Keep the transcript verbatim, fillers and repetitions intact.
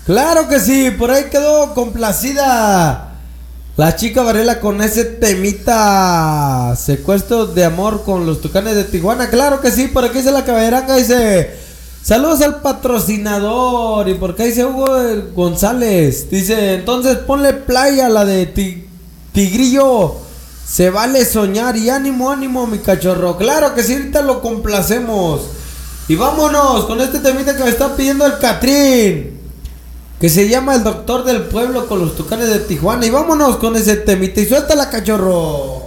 Claro que sí, por ahí quedó complacida la chica Varela con ese temita secuestro de amor con los Tucanes de Tijuana. Claro que sí, por aquí dice la caballeranga, dice saludos al patrocinador. Y por acá dice Hugo González, dice entonces ponle playa a la de ti, Tigrillo. Se vale soñar y ánimo, ánimo mi cachorro. Claro que sí, ahorita lo complacemos. Y vámonos con este temita que me está pidiendo el Catrín, que se llama El Doctor del Pueblo con los Tucanes de Tijuana. Y vámonos con ese temita y suéltala, cachorro.